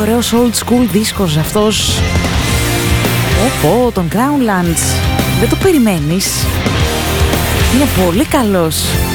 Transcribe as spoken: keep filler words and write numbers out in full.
ωραίος old school δίσκος αυτός. Ωπω, τον Crownlands. Δεν το περιμένεις. Είναι πολύ καλός.